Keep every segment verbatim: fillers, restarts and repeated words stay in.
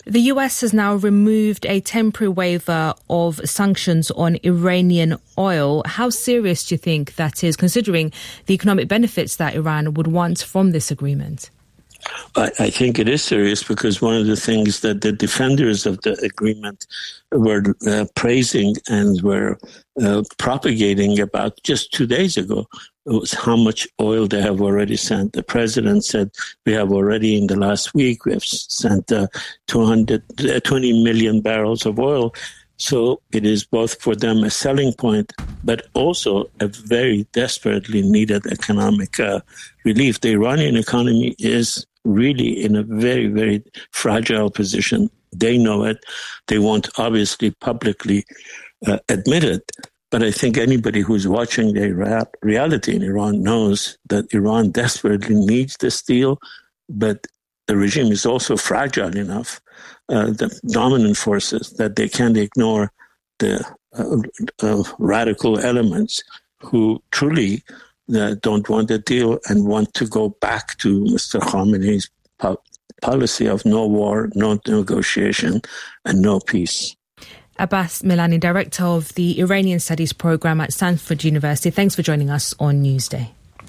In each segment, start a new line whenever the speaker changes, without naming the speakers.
The U S has now removed a temporary waiver of sanctions on Iranian oil. How serious do you think that is, considering the economic benefits that Iran would want from this agreement?
I, I think it is serious because one of the things that the defenders of the agreement were uh, praising and were uh, propagating about just two days ago was how much oil they have already sent. The president said we have already in the last week, we have sent uh, two hundred twenty million barrels of oil. So it is both for them a selling point, but also a very desperately needed economic uh, relief. The Iranian economy is really in a very, very fragile position. They know it. They won't obviously publicly uh, admit it. But I think anybody who's watching the rea- reality in Iran knows that Iran desperately needs this deal, but the regime is also fragile enough, uh, the dominant forces, that they can't ignore the uh, uh, radical elements who truly uh, don't want a deal and want to go back to Mister Khamenei's po- policy of no war, no negotiation, and no peace.
Abbas Milani, Director of the Iranian Studies Programme at Stanford University. Thanks for joining us on Newsday.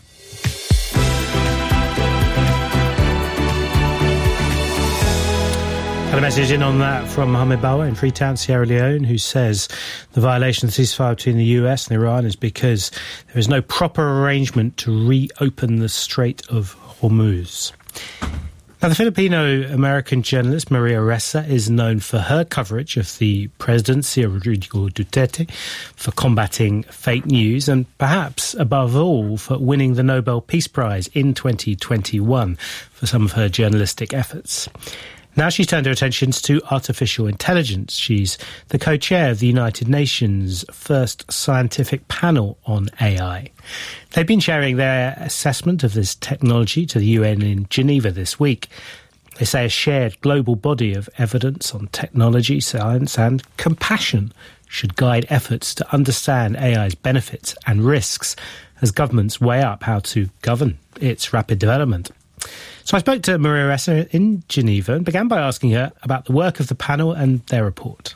Had a message in on that from Mohamed Bawa in Freetown, Sierra Leone, who says the violation of the ceasefire between the U S and Iran is because there is no proper arrangement to reopen the Strait of Hormuz. Now, the Filipino-American journalist Maria Ressa is known for her coverage of the presidency of Rodrigo Duterte, for combating fake news, and perhaps, above all, for winning the Nobel Peace Prize in twenty twenty-one for some of her journalistic efforts. Now she's turned her attentions to artificial intelligence. She's the co-chair of the United Nations' first scientific panel on A I. They've been sharing their assessment of this technology to the U N in Geneva this week. They say a shared global body of evidence on technology, science and compassion should guide efforts to understand A I's benefits and risks as governments weigh up how to govern its rapid development. So I spoke to Maria Ressa in Geneva and began by asking her about the work of the panel and their report.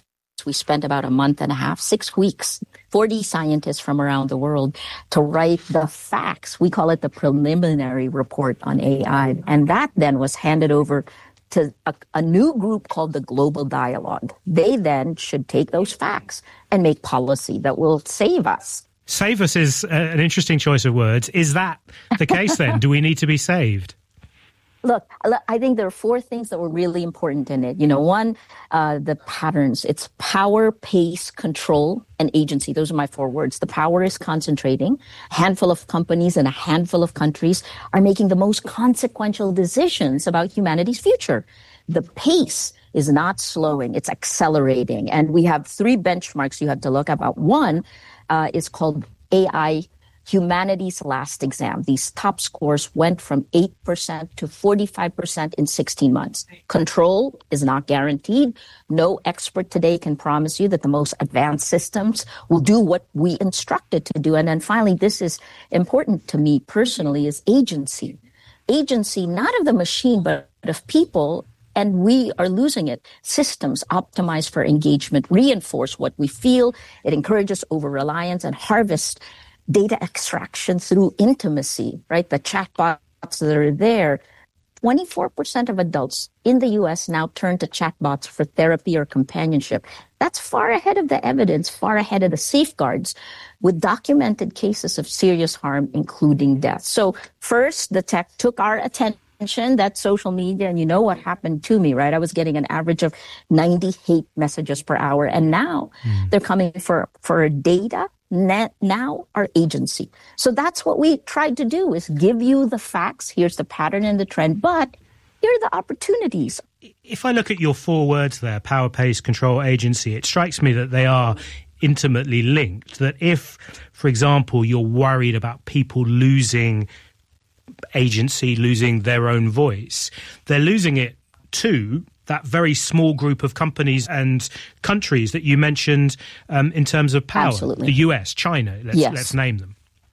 We spent about a month and a half, six weeks, forty scientists from around the world to write the facts. We call it the preliminary report on A I. And that then was handed over to a, a new group called the Global Dialogue. They then should take those facts and make policy that will save us.
Save us is an interesting choice of words. Is that the case then? Do we need to be saved?
Look, I think there are four things that were really important in it. You know, one, uh, the patterns. It's power, pace, control, and agency. Those are my four words. The power is concentrating. A handful of companies and a handful of countries are making the most consequential decisions about humanity's future. The pace is not slowing. It's accelerating. And we have three benchmarks you have to look at. One uh, is called A I Humanity's Last Exam. These top scores went from eight percent to forty-five percent in sixteen months. Control is not guaranteed. No expert today can promise you that the most advanced systems will do what we instruct it to do. And then finally, this is important to me personally, is agency. Agency, not of the machine, but of people. And we are losing it. Systems optimized for engagement reinforce what we feel. It encourages over-reliance and harvest data extraction through intimacy, right? The chatbots that are there. twenty-four percent of adults in the U S now turn to chatbots for therapy or companionship. That's far ahead of the evidence, far ahead of the safeguards, with documented cases of serious harm, including death. So first, the tech took our attention. That social media, and you know what happened to me, right? I was getting an average of ninety hate messages per hour. And now mm. they're coming for, for data, now our agency. So that's what we tried to do, is give you the facts. Here's the pattern and the trend, but here are the opportunities.
If I look at your four words there, power, pace, control, agency, it strikes me that they are intimately linked. That if, for example, you're worried about people losing agency, losing their own voice, they're losing it to that very small group of companies and countries that you mentioned um, in terms of power.
Absolutely.
The U S, China, let's,
yes.
let's name them.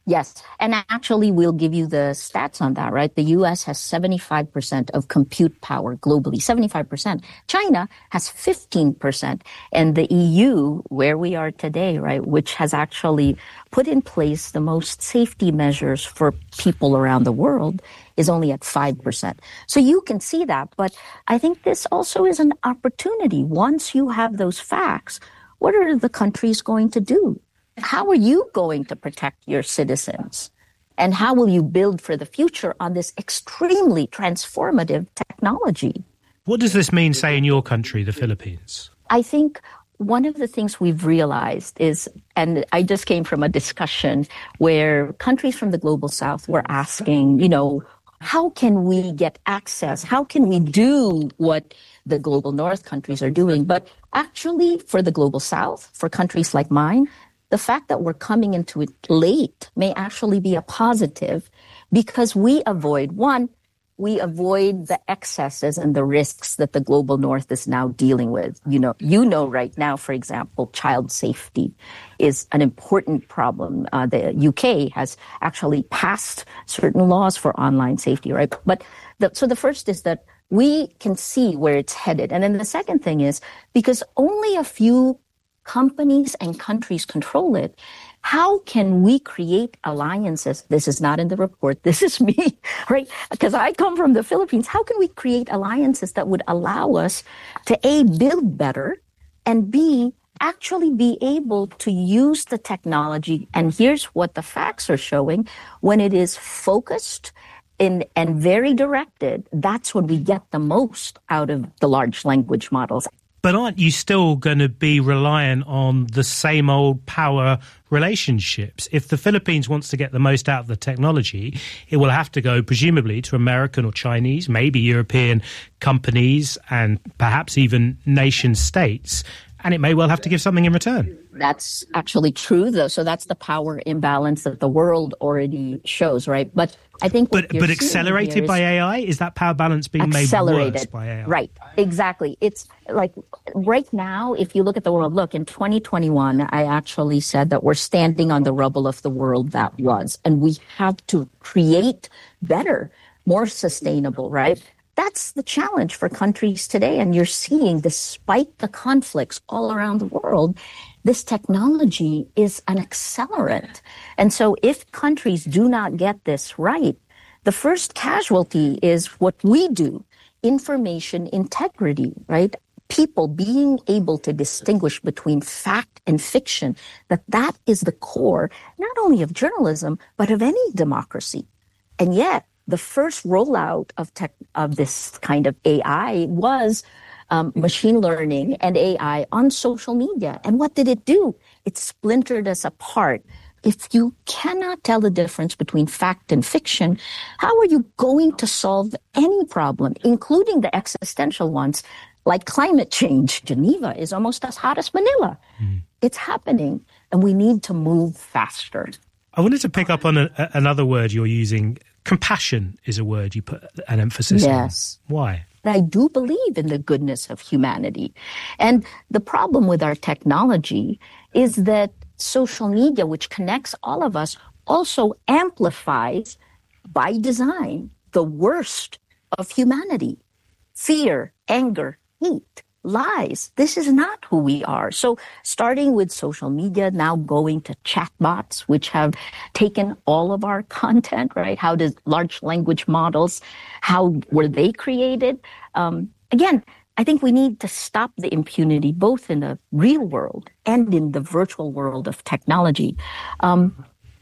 Yes. And actually, we'll give you the stats on that, right? The U S has seventy-five percent of compute power globally, seventy-five percent. China has fifteen percent. And the E U, where we are today, right, which has actually put in place the most safety measures for people around the world, is only at five percent. So you can see that. But I think this also is an opportunity. Once you have those facts, what are the countries going to do? How are you going to protect your citizens? And how will you build for the future on this extremely transformative technology?
What does this mean, say, in your country, the Philippines?
I think one of the things we've realized is, and I just came from a discussion where countries from the global south were asking, you know, how can we get access? How can we do what the global north countries are doing? But actually, for the global south, for countries like mine, the fact that we're coming into it late may actually be a positive because we avoid, one, we avoid the excesses and the risks that the global north is now dealing with. You know, you know right now, for example, child safety is an important problem. Uh, the U K has actually passed certain laws for online safety, right? But the, so the first is that we can see where it's headed. And then the second thing is because only a few companies and countries control it, how can we create alliances? This is not in the report. This is me, right? Because I come from the Philippines. How can we create alliances that would allow us to A, build better, and B, actually be able to use the technology? And here's what the facts are showing. When it is focused in, and very directed, that's when we get the most out of the large language models.
But aren't you still going to be reliant on the same old power relationships? If the Philippines wants to get the most out of the technology, it will have to go presumably to American or Chinese, maybe European companies and perhaps even nation states. And it may well have to give something in return.
That's actually true, though. So that's the power imbalance that the world already shows, right? But I think
But, but accelerated by A I? Is that power balance being made worse by A I?
Right, exactly. It's like right now, if you look at the world, look, in twenty twenty-one, I actually said that we're standing on the rubble of the world that was. And we have to create better, more sustainable, right? That's the challenge for countries today. And you're seeing, despite the conflicts all around the world, this technology is an accelerant. And so if countries do not get this right, the first casualty is what we do, information integrity, right? People being able to distinguish between fact and fiction, that that is the core, not only of journalism, but of any democracy. And yet, the first rollout of tech, of this kind of A I was um, machine learning and A I on social media. And what did it do? It splintered us apart. If you cannot tell the difference between fact and fiction, how are you going to solve any problem, including the existential ones, like climate change? Geneva is almost as hot as Manila. Mm. It's happening, and we need to move faster.
I wanted to pick up on a, another word you're using. Compassion is a word you put an emphasis
yes.
on. Yes. Why?
I do believe in the goodness of humanity. And the problem with our technology is that social media, which connects all of us, also amplifies, by design, the worst of humanity. Fear, anger, hate, lies. This is not who we are. So starting with social media, now going to chatbots, which have taken all of our content, right? How does large language models, how were they created? Um, again, I think we need to stop the impunity, both in the real world and in the virtual world of technology. Um,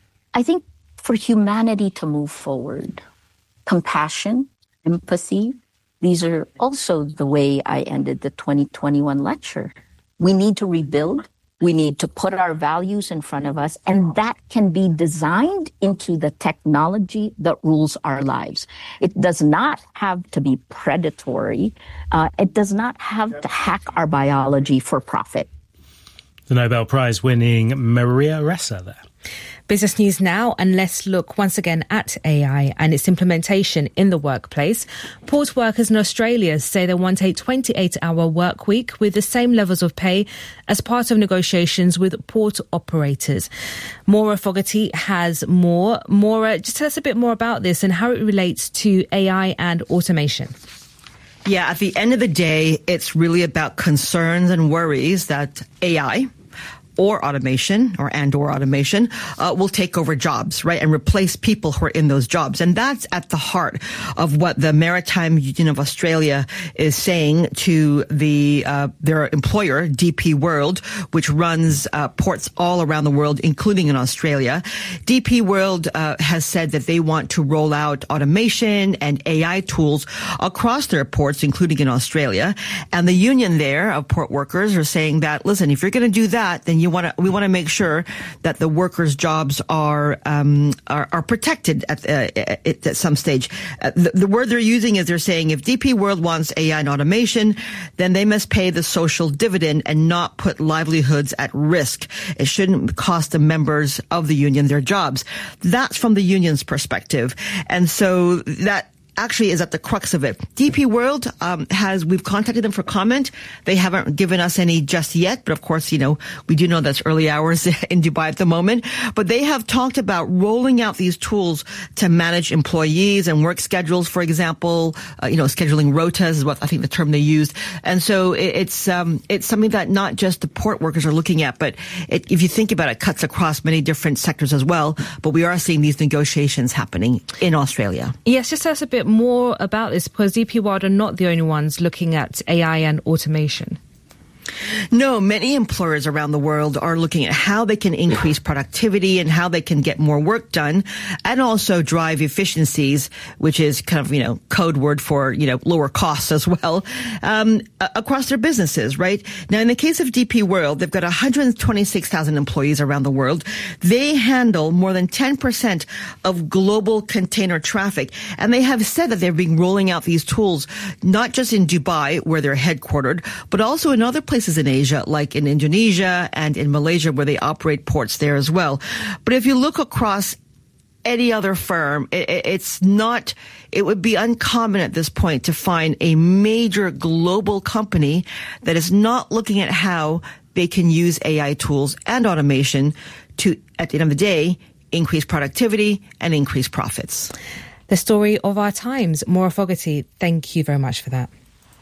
I think for humanity to move forward, compassion, empathy, these are also the way I ended the twenty twenty-one lecture. We need to rebuild. We need to put our values in front of us, and that can be designed into the technology that rules our lives. It does not have to be predatory. Uh, it does not have to hack our biology for profit.
The Nobel Prize winning Maria Ressa there.
Business news now, and let's look once again at A I and its implementation in the workplace. Port workers in Australia say they want a twenty-eight hour work week with the same levels of pay as part of negotiations with port operators. Maura Fogarty has more. Maura, just tell us a bit more about this and how it relates to A I and automation.
Yeah, at the end of the day, it's really about concerns and worries that A I or automation or and or automation uh, will take over jobs, right, and replace people who are in those jobs. And that's at the heart of what the Maritime Union of Australia is saying to the uh, their employer, D P World, which runs uh, ports all around the world, including in Australia. D P World uh, has said that they want to roll out automation and A I tools across their ports, including in Australia. And the union there of port workers are saying that, listen, if you're going to do that, then you want to, we want to make sure that the workers' jobs are um, are, are protected at, uh, at, at some stage. Uh, the, the word they're using is they're saying if D P World wants A I and automation, then they must pay the social dividend and not put livelihoods at risk. It shouldn't cost the members of the union their jobs. That's from the union's perspective, and so that actually is at the crux of it. D P World um, has, we've contacted them for comment. They haven't given us any just yet, but of course, you know, we do know that's early hours in Dubai at the moment. But they have talked about rolling out these tools to manage employees and work schedules, for example. Uh, you know, scheduling rotas is what I think the term they used. And so it, it's um, it's something that not just the port workers are looking at, but it, if you think about it, it cuts across many different sectors as well. But we are seeing these negotiations happening in Australia.
Yes, just tell us a bit more about this, because D P World are not the only ones looking at A I and automation.
No, many employers around the world are looking at how they can increase productivity and how they can get more work done and also drive efficiencies, which is kind of, you know, code word for, you know, lower costs as well, um, across their businesses, right? Now, in the case of D P World, they've got one hundred twenty-six thousand employees around the world. They handle more than ten percent of global container traffic. And they have said that they've been rolling out these tools, not just in Dubai, where they're headquartered, but also in other places in Asia, like in Indonesia and in Malaysia, where they operate ports there as well. But if you look across any other firm, it, it's not, it would be uncommon at this point to find a major global company that is not looking at how they can use A I tools and automation to, at the end of the day, increase productivity and increase profits.
The story of our times. Maura Fogarty, thank you very much for that.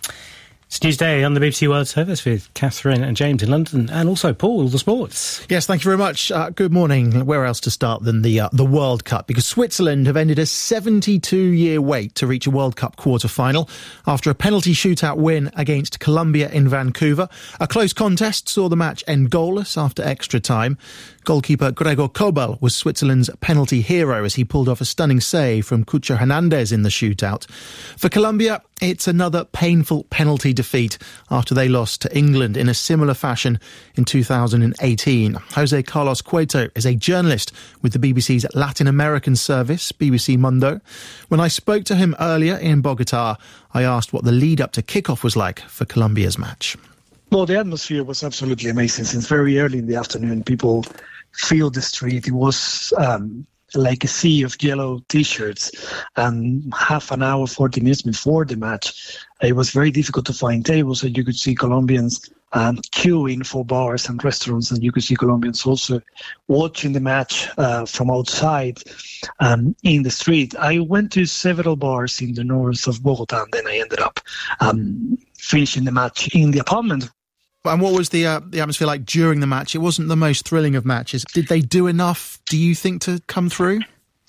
It's Newsday on the B B C World Service with Catherine and James in London, and also Paul, the sports.
Yes, thank you very much. Uh, good morning. Where else to start than the uh, the World Cup? Because Switzerland have ended a seventy-two year wait to reach a World Cup quarter-final after a penalty shootout win against Colombia in Vancouver. A close contest saw the match end goalless after extra time. Goalkeeper Gregor Kobel was Switzerland's penalty hero as he pulled off a stunning save from Cucho Hernandez in the shootout. For Colombia, it's another painful penalty defeat after they lost to England in a similar fashion in two thousand eighteen. Jose Carlos Cueto is a journalist with the B B C's Latin American service, B B C Mundo. When I spoke to him earlier in Bogota, I asked what the lead-up to kickoff was like for Colombia's match.
Well, the atmosphere was absolutely amazing. Since very early in the afternoon, people filled the street. It was um, like a sea of yellow T-shirts. And half an hour, forty minutes before the match, it was very difficult to find tables. And you could see Colombians um, queuing for bars and restaurants, and you could see Colombians also watching the match uh, from outside um, in the street. I went to several bars in the north of Bogota, and then I ended up um, finishing the match in the apartment.
And what was the uh, the atmosphere like during the match? It wasn't the most thrilling of matches. Did they do enough, do you think, to come through?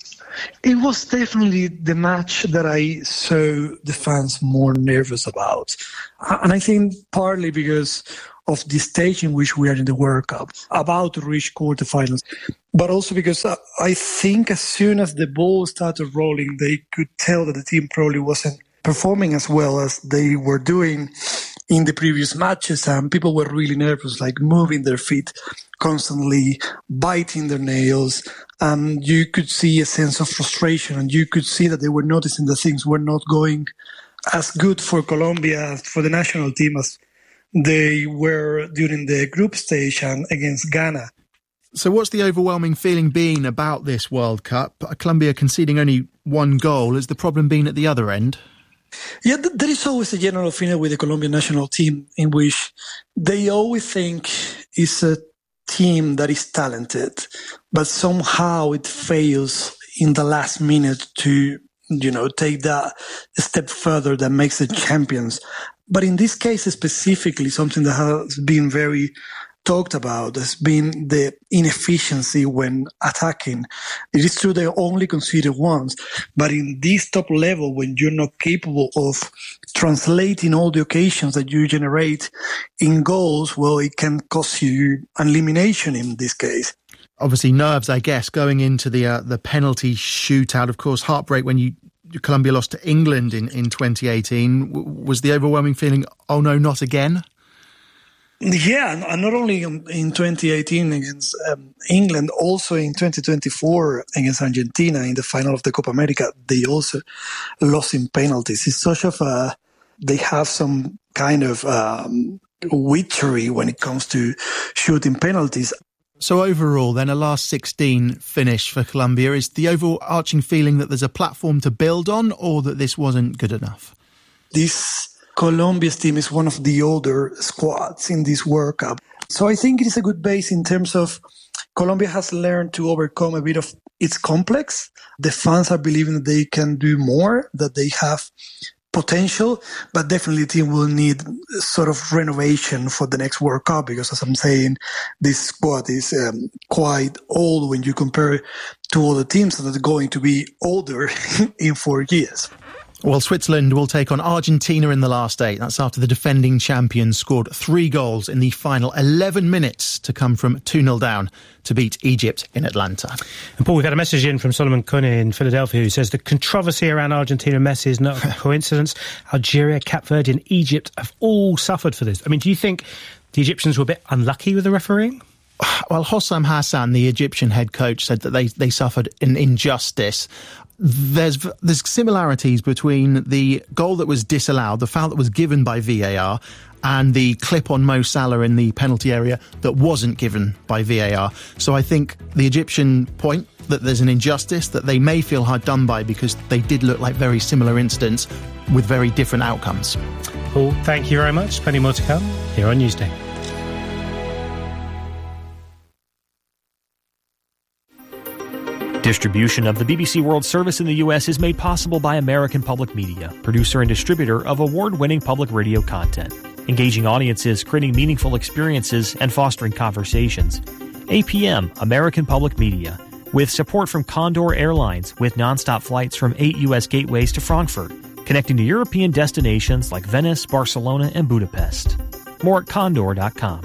It was definitely the match that I saw the fans more nervous about. And I think partly because of the stage in which we are in the World Cup, about to reach quarterfinals, but also because I think as soon as the ball started rolling, they could tell that the team probably wasn't performing as well as they were doing in the previous matches, and people were really nervous, like moving their feet constantly, biting their nails, and you could see a sense of frustration, and you could see that they were noticing that things were not going as good for Colombia, for the national team, as they were during the group stage and against Ghana.
So what's the overwhelming feeling been about this World Cup? Colombia conceding only one goal. Has the problem been at the other end?
Yeah, th- there is always a general feeling with the Colombian national team in which they always think it's a team that is talented, but somehow it fails in the last minute to, you know, take that step further that makes the champions. But in this case specifically, something that has been very talked about has been the inefficiency when attacking. It is true they only conceded once, but in this top level, when you're not capable of translating all the occasions that you generate in goals, well, it can cost you an elimination in this case.
Obviously, nerves, I guess, going into the uh, the penalty shootout. Of course, heartbreak when you Colombia lost to England in, in twenty eighteen. Was the overwhelming feeling, oh no, not again?
Yeah, and not only in twenty eighteen against um, England, also in twenty twenty-four against Argentina in the final of the Copa America, they also lost in penalties. It's such of a, they have some kind of um, witchery when it comes to shooting penalties.
So overall, then, a last sixteen finish for Colombia. Is the overarching feeling that there's a platform to build on, or that this wasn't good enough?
This Colombia's team is one of the older squads in this World Cup. So I think it is a good base in terms of Colombia has learned to overcome a bit of its complex. The fans are believing that they can do more, that they have potential, but definitely the team will need sort of renovation for the next World Cup because, as I'm saying, this squad is um, quite old when you compare to other teams that are going to be older in four years.
Well, Switzerland will take on Argentina in the last eight. That's after the defending champions scored three goals in the final eleven minutes to come from two nil down to beat Egypt in Atlanta.
And Paul, we've had a message in from Solomon Kone in Philadelphia who says the controversy around Argentina and Messi is not a coincidence. Algeria, Cape Verde and Egypt have all suffered for this. I mean, do you think the Egyptians were a bit unlucky with the refereeing?
Well, Hossam Hassan, the Egyptian head coach, said that they, they suffered an injustice. There's there's similarities between the goal that was disallowed, the foul that was given by V A R, and the clip on Mo Salah in the penalty area that wasn't given by V A R. So I think the Egyptian point that there's an injustice, that they may feel hard done by because they did look like very similar incidents with very different outcomes.
Paul, thank you very much. Plenty more to come here on Newsday.
Distribution of the B B C World Service in the U S is made possible by American Public Media, producer and distributor of award-winning public radio content, engaging audiences, creating meaningful experiences, and fostering conversations. A P M, American Public Media, with support from Condor Airlines, with nonstop flights from eight U S gateways to Frankfurt, connecting to European destinations like Venice, Barcelona, and Budapest. More at condor dot com.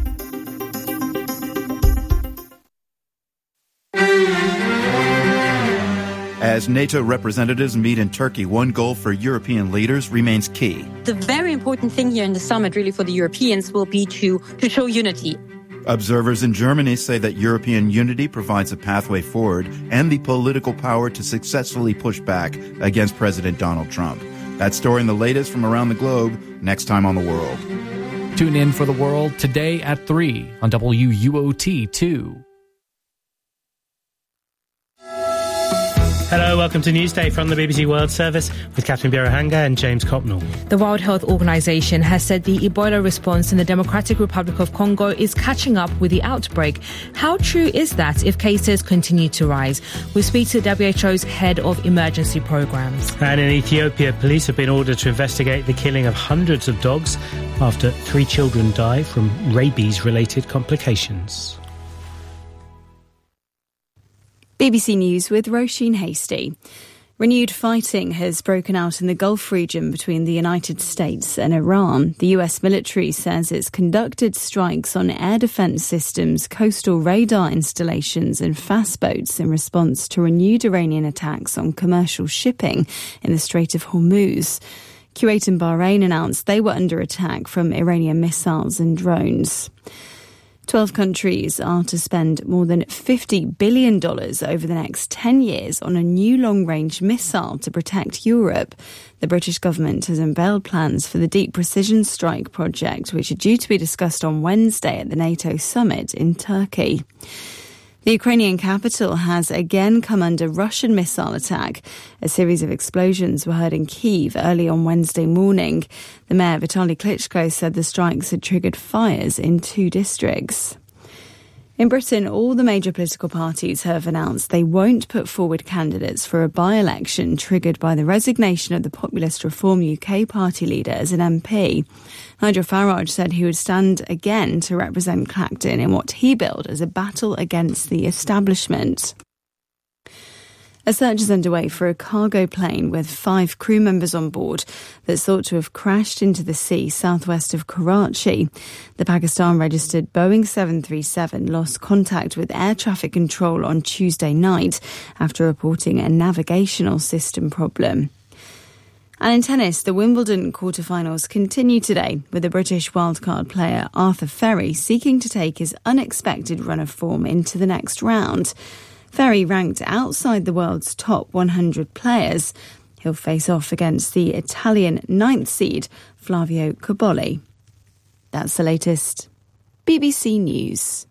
As NATO representatives meet in Turkey, one goal for European leaders remains key.
The very important thing here in the summit, really, for the Europeans will be to, to show unity.
Observers in Germany say that European unity provides a pathway forward and the political power to successfully push back against President Donald Trump. That story and the latest from around the globe, next time on The World.
Tune in for The World today at three on W U O T two.
Hello, welcome to Newsday from the B B C World Service with Catherine Birahanga and James Copnall.
The World Health Organization has said the Ebola response in the Democratic Republic of Congo is catching up with the outbreak. How true is that if cases continue to rise? We speak to W H O's head of emergency programs.
And in Ethiopia, police have been ordered to investigate the killing of hundreds of dogs after three children die from rabies-related complications.
B B C News with Roisin Hasty. Renewed fighting has broken out in the Gulf region between the United States and Iran. The U S military says it's conducted strikes on air defense systems, coastal radar installations and fast boats in response to renewed Iranian attacks on commercial shipping in the Strait of Hormuz. Kuwait and Bahrain announced they were under attack from Iranian missiles and drones. Twelve countries are to spend more than fifty billion dollars over the next ten years on a new long-range missile to protect Europe. The British government has unveiled plans for the Deep Precision Strike project, which are due to be discussed on Wednesday at the NATO summit in Turkey. The Ukrainian capital has again come under Russian missile attack. A series of explosions were heard in Kyiv early on Wednesday morning. The mayor, Vitaly Klitschko, said the strikes had triggered fires in two districts. In Britain, all the major political parties have announced they won't put forward candidates for a by-election triggered by the resignation of the Populist Reform U K party leader as an M P. Nigel Farage said he would stand again to represent Clacton in what he billed as a battle against the establishment. A search is underway for a cargo plane with five crew members on board that's thought to have crashed into the sea southwest of Karachi. The Pakistan-registered Boeing seven thirty-seven lost contact with air traffic control on Tuesday night after reporting a navigational system problem. And in tennis, the Wimbledon quarterfinals continue today, with the British wildcard player Arthur Ferry seeking to take his unexpected run of form into the next round. Ferry ranked outside the world's top one hundred players. He'll face off against the Italian ninth seed, Flavio Cobolli. That's the latest. B B C News.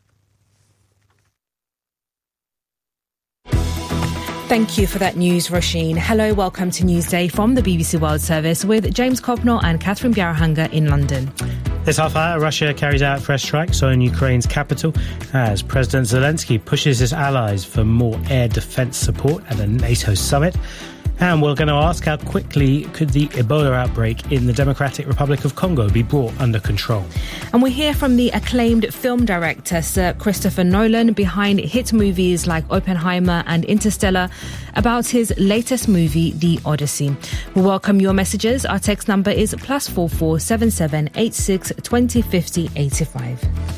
Thank you for that news, Roisin. Hello, welcome to Newsday from the B B C World Service with James Cobnell and Catherine Bjarhanger in London.
This half hour, Russia carries out fresh strikes on Ukraine's capital as President Zelensky pushes his allies for more air defence support at a NATO summit. And we're going to ask how quickly could the Ebola outbreak in the Democratic Republic of Congo be brought under control.
And we hear from the acclaimed film director Sir Christopher Nolan behind hit movies like Oppenheimer and Interstellar about his latest movie, The Odyssey. We welcome your messages. Our text number is plus four four seven seven eight six twenty fifty eighty five.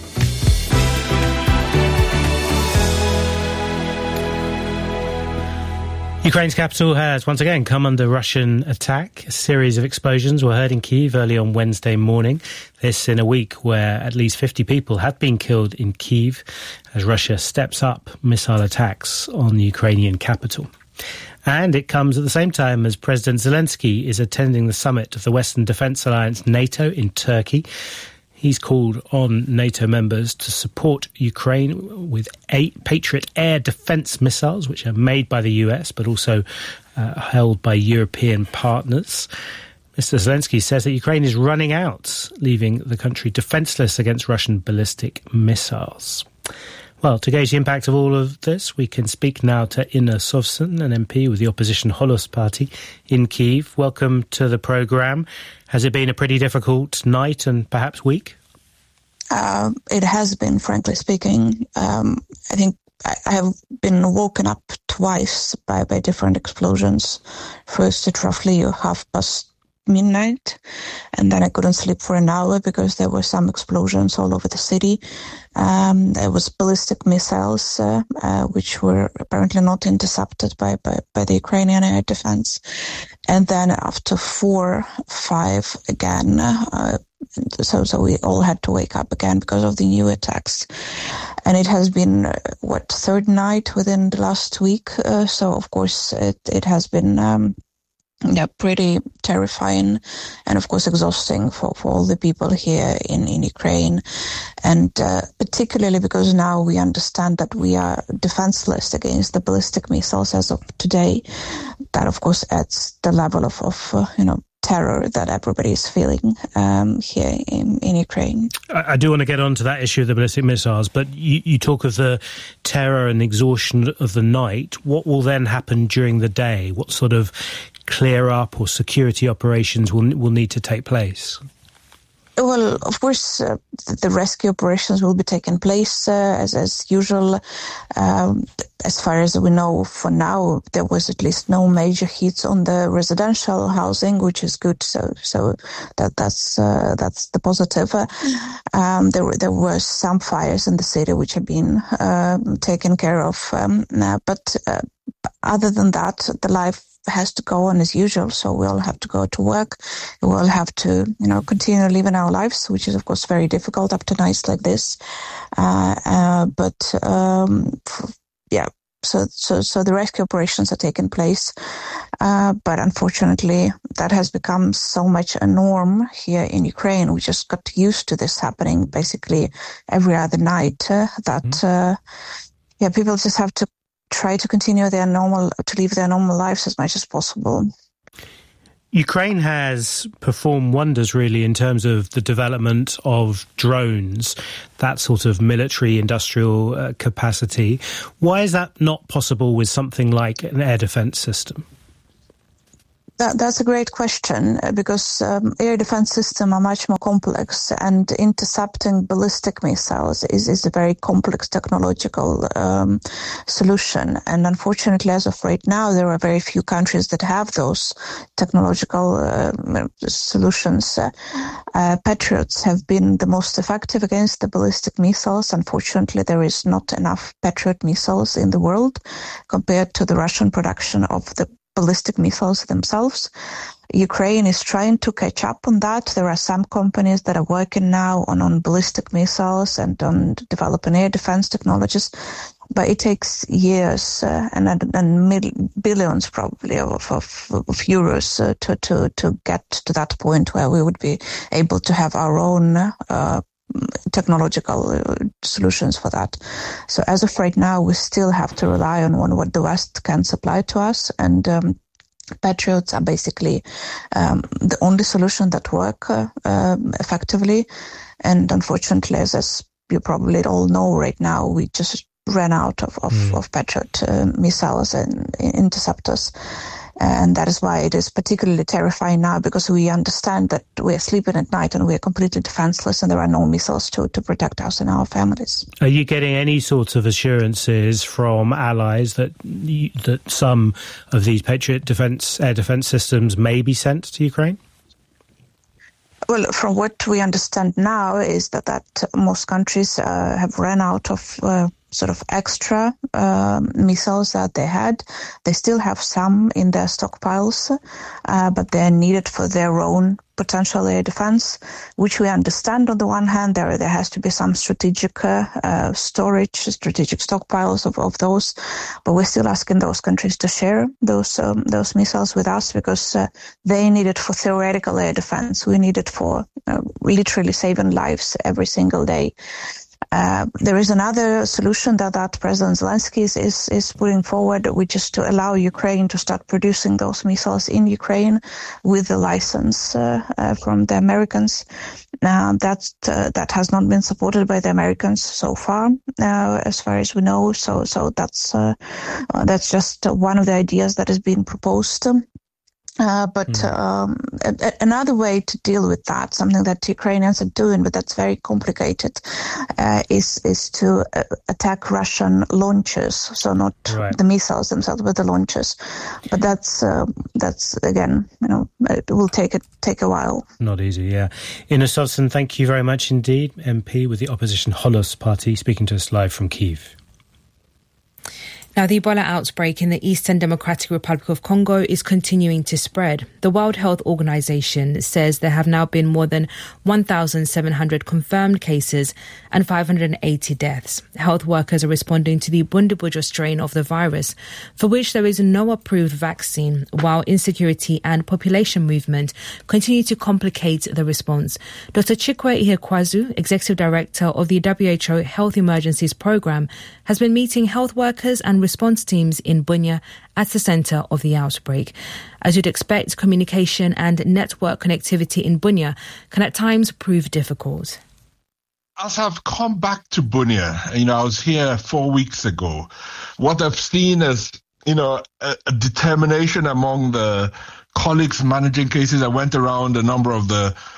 Ukraine's capital has once again come under Russian attack. A series of explosions were heard in Kyiv early on Wednesday morning. This in a week where at least fifty people have been killed in Kyiv as Russia steps up missile attacks on the Ukrainian capital. And it comes at the same time as President Zelensky is attending the summit of the Western Defence Alliance NATO in Turkey. He's called on NATO members to support Ukraine with eight Patriot air defence missiles, which are made by the U S, but also uh, held by European partners. Mister Zelensky says that Ukraine is running out, leaving the country defenceless against Russian ballistic missiles. Well, to gauge the impact of all of this, we can speak now to Inna Sovsun, an M P with the opposition Holos Party in Kyiv. Welcome to the programme. Has it been a pretty difficult night and perhaps week?
Uh, it has been, frankly speaking. Um, I think I, I have been woken up twice by, by different explosions. First at roughly half past midnight, and then I couldn't sleep for an hour because there were some explosions all over the city. Um, there was ballistic missiles, uh, uh, which were apparently not intercepted by, by, by the Ukrainian air defense. And then after four, five again, uh, so, so we all had to wake up again because of the new attacks. And it has been, uh, what, third night within the last week. Uh, so of course it, it has been, um, Yeah, pretty terrifying and, of course, exhausting for, for all the people here in, in Ukraine. And uh, particularly because now we understand that we are defenseless against the ballistic missiles as of today. That, of course, adds the level of, of uh, you know, terror that everybody is feeling um, here in, in Ukraine.
I, I do want to get on to that issue of the ballistic missiles, but you, you talk of the terror and exhaustion of the night. What will then happen during the day? What sort of clear up or security operations will will need to take place?
Well, of course, uh, the rescue operations will be taking place uh, as as usual. Um, as far as we know, for now, there was at least no major hits on the residential housing, which is good. So, so that that's uh, that's the positive. Uh, um, there were there were some fires in the city which have been uh, taken care of, um, uh, but uh, other than that, the life has to go on as usual. So we all have to go to work. We all have to, you know, continue living our lives, which is, of course, very difficult up to nights like this. Uh, uh, but, um, yeah. So, so, so the rescue operations are taking place, uh, but unfortunately, that has become so much a norm here in Ukraine. We just got used to this happening basically every other night. Uh, that, mm-hmm. uh, yeah, people just have to try to continue their normal, to live their normal lives as much as possible.
Ukraine has performed wonders, really, in terms of the development of drones, that sort of military industrial uh, capacity. Why is that not possible with something like an air defence system?
That, that's a great question, because um, air defense systems are much more complex, and intercepting ballistic missiles is, is a very complex technological um, solution. And unfortunately, as of right now, there are very few countries that have those technological uh, solutions. Uh, uh, Patriots have been the most effective against the ballistic missiles. Unfortunately, there is not enough Patriot missiles in the world compared to the Russian production of the ballistic missiles themselves. Ukraine is trying to catch up on that. There are some companies that are working now on, on ballistic missiles and on developing air defense technologies, but it takes years uh, and, and mil- billions probably of, of, of euros uh, to, to, to get to that point where we would be able to have our own uh, technological solutions for that. So as of right now, we still have to rely on, on what the West can supply to us, and um, Patriots are basically um, the only solution that work uh, um, effectively. And unfortunately, as, as you probably all know right now, we just ran out of, of, mm. of Patriot uh, missiles and interceptors. And that is why it is particularly terrifying now, because we understand that we are sleeping at night and we are completely defenseless and there are no missiles to, to protect us and our families.
Are you getting any sorts of assurances from allies that you, that some of these Patriot defense, air defense systems may be sent to Ukraine?
Well, from what we understand now is that, that most countries uh, have run out of uh, sort of extra uh, missiles that they had. They still have some in their stockpiles, uh, but they're needed for their own potential air defense, which we understand. On the one hand, there there has to be some strategic uh, uh, storage, strategic stockpiles of, of those, but we're still asking those countries to share those um, those missiles with us, because uh, they need it for theoretical air defense. We need it for uh, literally saving lives every single day. Uh, there is another solution that, that President Zelensky is, is, is putting forward, which is to allow Ukraine to start producing those missiles in Ukraine with the license uh, uh, from the Americans. Now, that uh, that has not been supported by the Americans so far, uh, as far as we know. So, so that's uh, uh, that's just one of the ideas that is being proposed. Uh, but mm. um, a, a, another way to deal with that, something that Ukrainians are doing, but that's very complicated, uh, is is to uh, attack Russian launchers. So not right. the missiles themselves, but the launchers. But that's uh, that's again, you know, it will take it take a while.
Not easy, yeah. Ina Sotsin, thank you very much indeed. M P with the opposition Holos Party, speaking to us live from Kyiv.
Now, the Ebola outbreak in the Eastern Democratic Republic of Congo is continuing to spread. The World Health Organization says there have now been more than one thousand seven hundred confirmed cases and five hundred eighty deaths. Health workers are responding to the Bundibugyo strain of the virus, for which there is no approved vaccine, while insecurity and population movement continue to complicate the response. Doctor Chikwe Ihekwazu, Executive Director of the W H O Health Emergencies Programme, has been meeting health workers and response teams in Bunia at the centre of the outbreak. As you'd expect, communication and network connectivity in Bunia can at times prove difficult.
As I've come back to Bunia, you know, I was here four weeks ago, what I've seen is, you know, a, a determination among the colleagues managing cases. I went around a number of the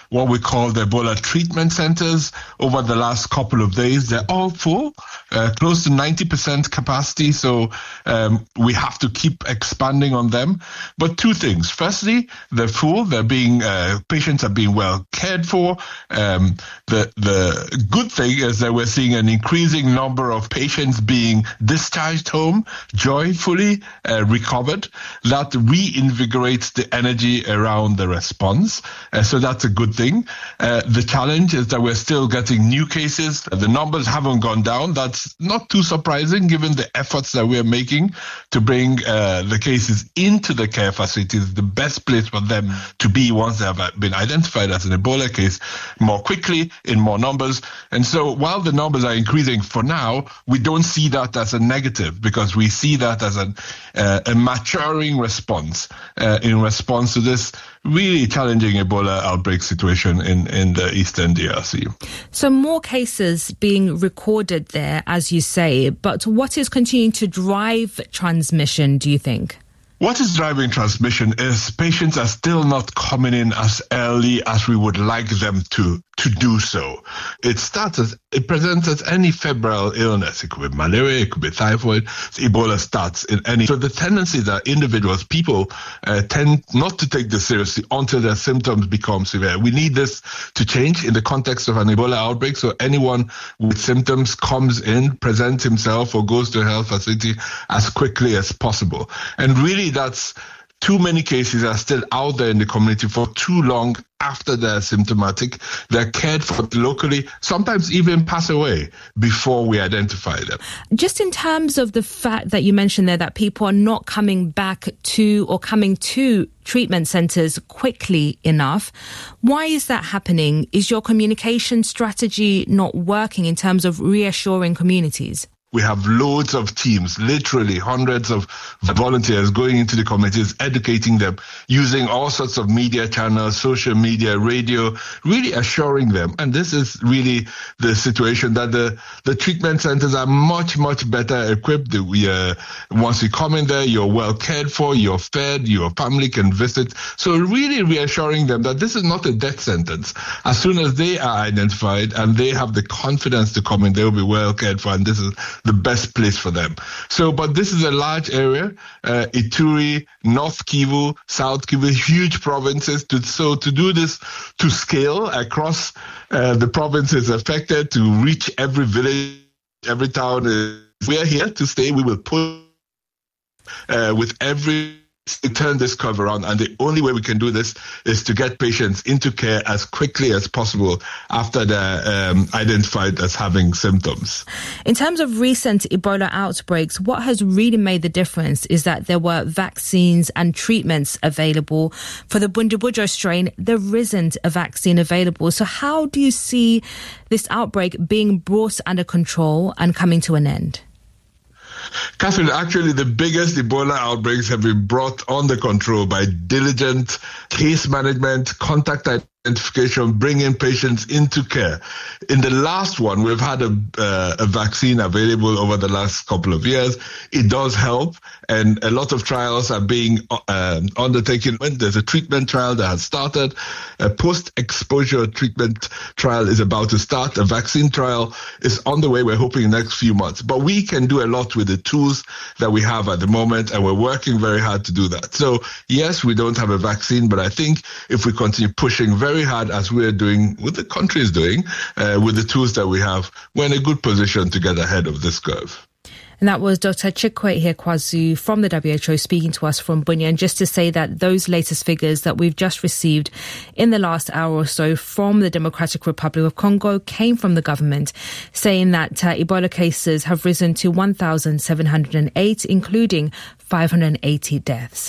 what we call the Ebola treatment centers over the last couple of days. They're all full, uh, close to ninety percent capacity. So um, we have to keep expanding on them. But two things. Firstly, they're full. They're being uh, patients are being well cared for. Um, the the good thing is that we're seeing an increasing number of patients being discharged home joyfully uh, recovered. That reinvigorates the energy around the response. Uh, so that's a good thing. Uh, the challenge is that we're still getting new cases. The numbers haven't gone down. That's not too surprising given the efforts that we're making to bring uh, the cases into the care facilities, the best place for them to be once they have been identified as an Ebola case more quickly, in more numbers. And so while the numbers are increasing for now, we don't see that as a negative because we see that as an, uh, a maturing response uh, in response to this really challenging Ebola outbreak situation in, in the eastern D R C.
So more cases being recorded there, as you say, but what is continuing to drive transmission, do you think?
What is driving transmission is patients are still not coming in as early as we would like them to to do so. It starts as, it presents as any febrile illness. It could be malaria, it could be typhoid. Ebola starts in any. So the tendency that individuals, people uh, tend not to take this seriously until their symptoms become severe. We need this to change in the context of an Ebola outbreak. So anyone with symptoms comes in, presents himself or goes to a health facility as quickly as possible. And really that's too many cases are still out there in the community for too long after they're symptomatic. They're cared for locally, sometimes even pass away before we identify them.
Just in terms of the fact that you mentioned there that people are not coming back to or coming to treatment centres quickly enough, why is that happening? Is your communication strategy not working in terms of reassuring communities?
We have loads of teams, literally hundreds of volunteers going into the communities, educating them, using all sorts of media channels, social media, radio, really assuring them. And this is really the situation that the, the treatment centers are much, much better equipped. We, uh, once you come in there, you're well cared for, you're fed, your family can visit. So really reassuring them that this is not a death sentence. As soon as they are identified and they have the confidence to come in, they will be well cared for. And this is the best place for them. So, but this is a large area, uh, Ituri, North Kivu, South Kivu, huge provinces. To, so to do this to scale across uh, the provinces affected, to reach every village, every town, uh, we are here to stay. We will put uh, with every turn this curve around, and the only way we can do this is to get patients into care as quickly as possible after they're um, identified as having symptoms.
In terms of recent Ebola outbreaks, what has really made the difference is that there were vaccines and treatments available. For the Bundibugyo strain, there isn't a vaccine available. So how do you see this outbreak being brought under control and coming to an end?
Catherine, actually the biggest Ebola outbreaks have been brought under control by diligent case management, contact identification, bringing patients into care. In the last one, we've had a, uh, a vaccine available over the last couple of years. It does help, and a lot of trials are being uh, undertaken. There's a treatment trial that has started. A post-exposure treatment trial is about to start. A vaccine trial is on the way. We're hoping in the next few months. But we can do a lot with the tools that we have at the moment, and we're working very hard to do that. So, yes, we don't have a vaccine, but I think if we continue pushing very hard as we're doing, what the country is doing, uh, with the tools that we have, we're in a good position to get ahead of this curve.
And that was Doctor Chikwe Ihekwezu from the W H O speaking to us from Bunia. And just to say that those latest figures that we've just received in the last hour or so from the Democratic Republic of Congo came from the government, saying that uh, Ebola cases have risen to one thousand seven hundred eight, including five hundred eighty deaths.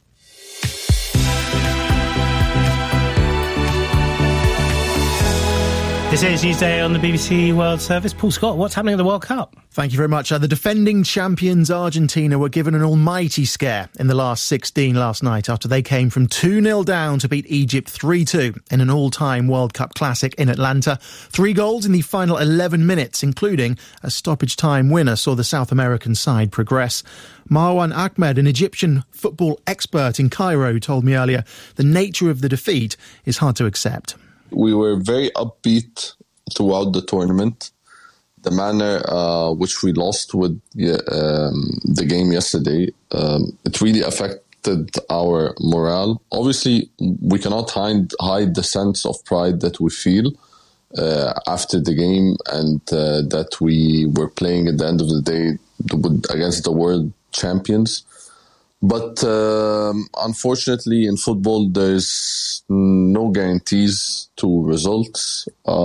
This is Newsday on the B B C World Service. Paul Scott, what's happening at the World Cup?
Thank you very much. Uh, the defending champions Argentina were given an almighty scare in the last sixteen last night after they came from two nil down to beat Egypt three two in an all-time World Cup classic in Atlanta. Three goals in the final eleven minutes, including a stoppage time winner, saw the South American side progress. Marwan Ahmed, an Egyptian football expert in Cairo, told me earlier the nature of the defeat is hard to accept.
We were very upbeat throughout the tournament. The manner uh, which we lost with um, the game yesterday, um, it really affected our morale. Obviously, we cannot hide, hide the sense of pride that we feel uh, after the game, and uh, that we were playing at the end of the day against the world champions. But um, unfortunately, in football, there's no guarantees to results.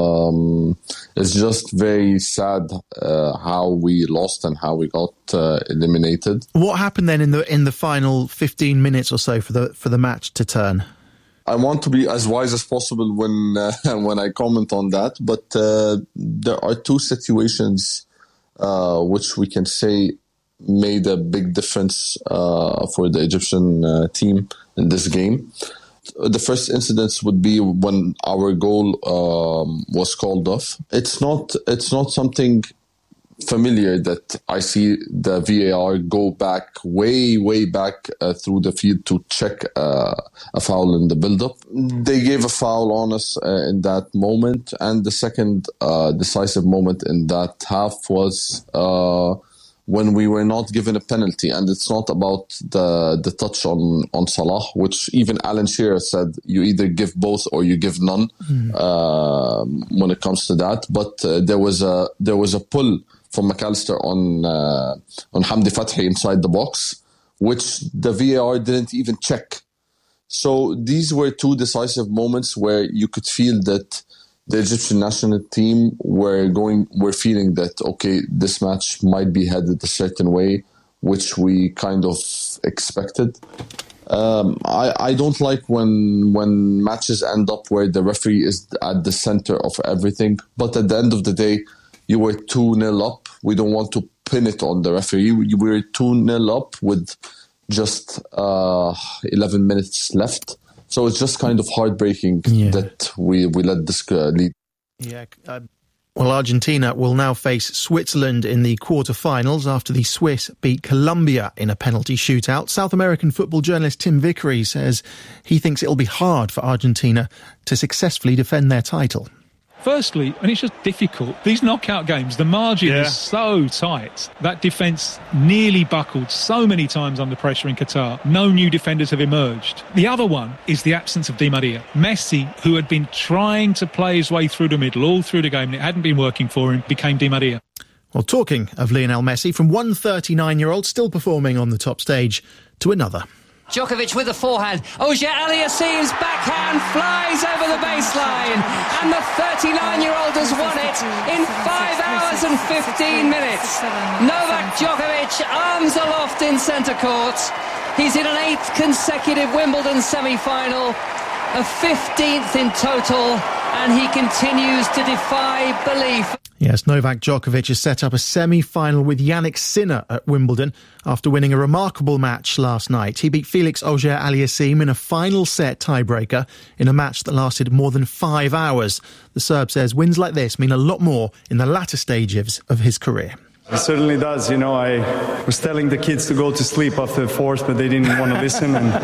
Um, it's just very sad uh, how we lost and how we got uh, eliminated.
What happened then in the in the final fifteen minutes or so for the for the match to turn?
I want to be as wise as possible when uh, when I comment on that, but uh, there are two situations uh, which we can say made a big difference uh, for the Egyptian uh, team in this game. The first incidents would be when our goal um, was called off. It's not it's not something familiar that I see the V A R go back way, way back uh, through the field to check uh, a foul in the build-up. They gave a foul on us uh, in that moment, and the second uh, decisive moment in that half was uh, when we were not given a penalty. And it's not about the the touch on, on Salah, which even Alan Shearer said you either give both or you give none mm. uh, when it comes to that. But uh, there was a there was a pull from McAllister on uh, on Hamdi Fathi inside the box, which the V A R didn't even check. So these were two decisive moments where you could feel that the Egyptian national team were going, were feeling that, okay, this match might be headed a certain way, which we kind of expected. Um, I, I don't like when when matches end up where the referee is at the center of everything. But at the end of the day, you were two nil up. We don't want to pin it on the referee. We were two nil up with just uh, eleven minutes left. So it's just kind of heartbreaking yeah. that we, we let this uh, lead.
Yeah. Uh, well, Argentina will now face Switzerland in the quarterfinals after the Swiss beat Colombia in a penalty shootout. South American football journalist Tim Vickery says he thinks it'll be hard for Argentina to successfully defend their title.
Firstly, and it's just difficult, these knockout games, the margin yeah. is so tight. That defence nearly buckled so many times under pressure in Qatar. No new defenders have emerged. The other one is the absence of Di Maria. Messi, who had been trying to play his way through the middle all through the game and it hadn't been working for him, became Di Maria.
Well, talking of Lionel Messi, from one thirty-nine-year-old still performing on the top stage to another.
Djokovic with the forehand. Auger Aliassime's backhand flies over the baseline. And the thirty-nine-year-old has won it in five hours and fifteen minutes. Novak Djokovic, arms aloft in centre court. He's in an eighth consecutive Wimbledon semi-final, a fifteenth in total, and he continues to defy belief.
Yes, Novak Djokovic has set up a semi-final with Yannick Sinner at Wimbledon after winning a remarkable match last night. He beat Felix Auger-Aliassime in a final set tiebreaker in a match that lasted more than five hours. The Serb says wins like this mean a lot more in the latter stages of his career.
It certainly does. You know, I was telling the kids to go to sleep after the fourth, but they didn't want to listen. And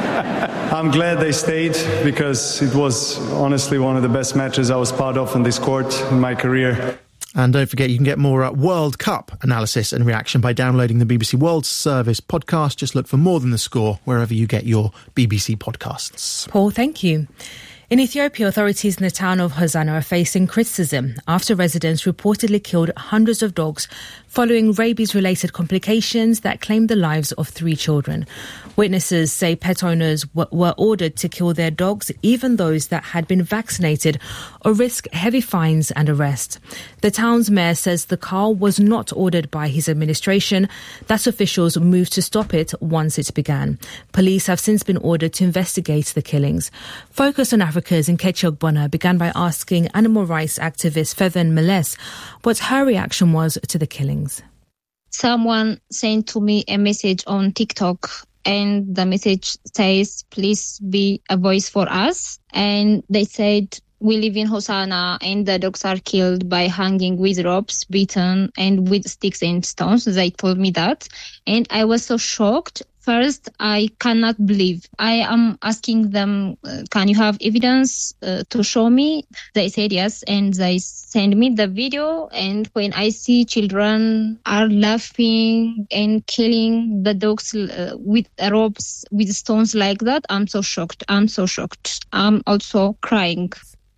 I'm glad they stayed because it was honestly one of the best matches I was part of on this court in my career.
And don't forget, you can get more uh, World Cup analysis and reaction by downloading the B B C World Service podcast. Just look for More Than the Score wherever you get your B B C podcasts.
Paul, thank you. In Ethiopia, authorities in the town of Hosanna are facing criticism after residents reportedly killed hundreds of dogs following rabies-related complications that claimed the lives of three children. Witnesses say pet owners w- were ordered to kill their dogs, even those that had been vaccinated, or risk heavy fines and arrest. The town's mayor says the car was not ordered by his administration, that officials moved to stop it once it began. Police have since been ordered to investigate the killings. Focus on Africa's Nkechi Ogbonna began by asking animal rights activist Feven Meles what her reaction was to the killings.
Someone sent to me a message on TikTok, and the message says, please be a voice for us. And they said, we live in Hosanna and the dogs are killed by hanging with ropes, beaten, and with sticks and stones. They told me that. And I was so shocked. first, I cannot believe. I am asking them, uh, can you have evidence uh, to show me? They said yes, and they send me the video. And when I see children are laughing and killing the dogs uh, with ropes, with stones like that, I'm so shocked. I'm so shocked. I'm also crying.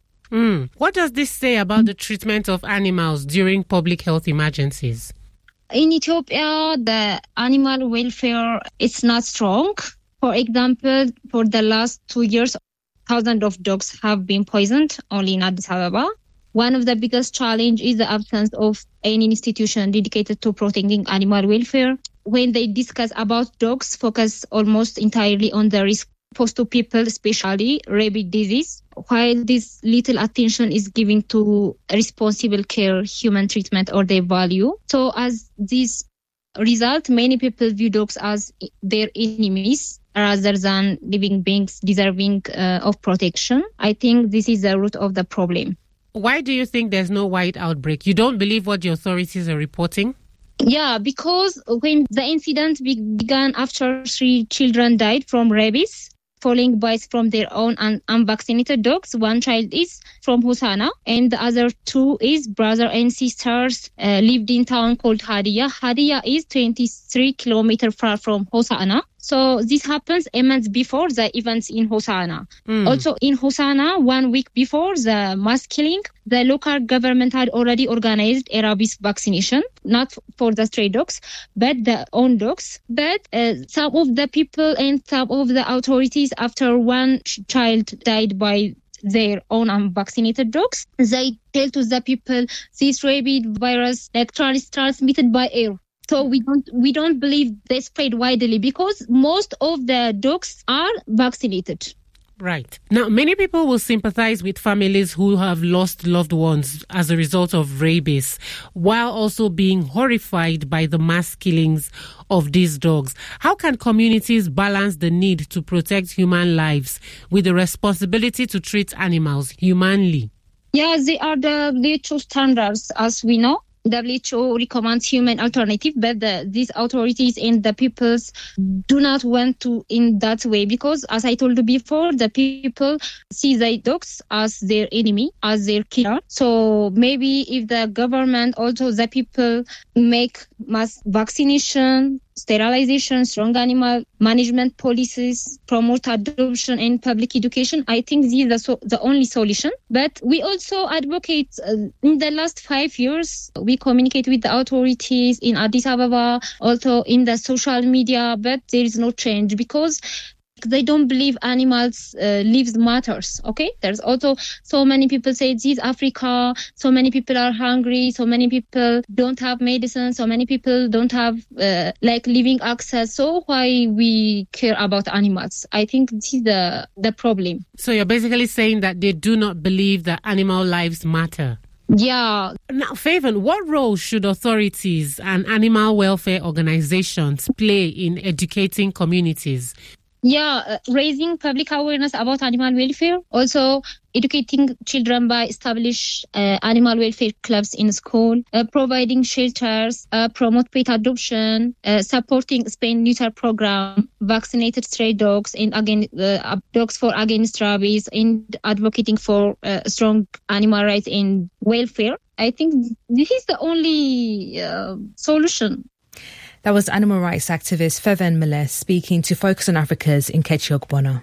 Mm. What does this say about the treatment of animals during public health emergencies?
In Ethiopia, the animal welfare is not strong. For example, for the last two years, thousands of dogs have been poisoned only in Addis Ababa. One of the biggest challenges is the absence of any institution dedicated to protecting animal welfare. When they discuss about dogs, focus almost entirely on the risk posed to people, especially rabies disease, while this little attention is given to responsible care, human treatment, or their value. So as this result, many people view dogs as their enemies rather than living beings deserving uh, of protection. I think this is the root of the problem.
Why do you think there's no wide outbreak? You don't believe what the authorities are reporting?
Yeah, because when the incident be- began after three children died from rabies, following bites from their own un- unvaccinated dogs. One child is from Hosanna, and the other two is brother and sisters uh, lived in town called Hadia. Hadia is twenty-three kilometers far from Hosanna. So this happens a month before the events in Hosanna. Mm. Also in Hosanna, one week before the mass killing, the local government had already organized a rabies vaccination, not for the stray dogs, but the own dogs. But uh, some of the people and some of the authorities, after one ch- child died by their own unvaccinated dogs, they tell to the people this rabies virus like trans- transmitted by air. So we don't we don't believe they spread widely because most of the dogs are vaccinated.
Right. Now, many people will sympathize with families who have lost loved ones as a result of rabies, while also being horrified by the mass killings of these dogs. How can communities balance the need to protect human lives with the responsibility to treat animals humanely?
Yeah, they are the W H O standards, as we know. W H O recommends human alternative, but the, these authorities and the peoples do not want to in that way because, as I told you before, the people see the dogs as their enemy, as their killer. So maybe if the government, also the people, make mass vaccination, sterilization, strong animal management policies, promote adoption and public education, I think this is the, so, the only solution. But we also advocate, uh, in the last five years, we communicate with the authorities in Addis Ababa, also in the social media, but there is no change because they don't believe animals' uh, lives matters, okay? There's also so many people say, this Africa, so many people are hungry, so many people don't have medicine, so many people don't have, uh, like, living access. So why we care about animals? I think this is the, the problem.
So you're basically saying that they do not believe that animal lives matter?
Yeah.
Now, Favon, what role should authorities and animal welfare organizations play in educating communities?
Yeah, uh, raising public awareness about animal welfare. Also, educating children by establish uh, animal welfare clubs in school, uh, providing shelters, uh, promote pet adoption, uh, supporting spay neuter program, vaccinated stray dogs, and again uh, dogs for against rabies, and advocating for uh, strong animal rights and welfare. I think this is the only uh, solution.
That was animal rights activist Favon Mele speaking to Focus on Africa's Nkechi Ogbonna.